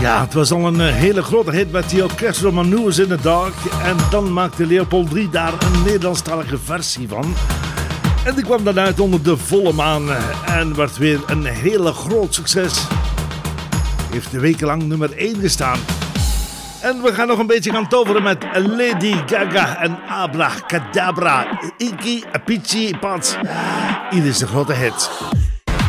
Ja, het was al een hele grote hit met die Orchestral Manoeuvres in the Dark. En dan maakte Leopold 3 daar een Nederlandstalige versie van. En die kwam dan uit onder de volle maan. En werd weer een hele groot succes. Heeft wekenlang nummer 1 gestaan. En we gaan nog een beetje gaan toveren met Lady Gaga en Abracadabra. Iki, Apici, Pats. Hier is de grote hit.